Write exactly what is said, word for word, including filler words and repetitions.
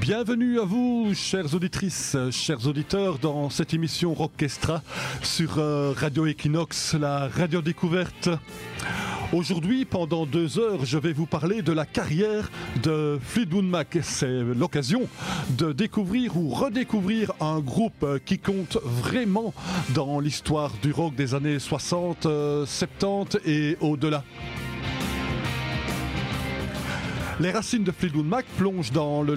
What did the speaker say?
Bienvenue à vous, chères auditrices, chers auditeurs, dans cette émission Rockestra sur euh, Radio Equinox, la radio découverte. Aujourd'hui, pendant deux heures, je vais vous parler de la carrière de Fleetwood Mac. C'est l'occasion de découvrir ou redécouvrir un groupe qui compte vraiment dans l'histoire du rock des années soixante, soixante-dix et au-delà. Les racines de Fleetwood Mac plongent dans le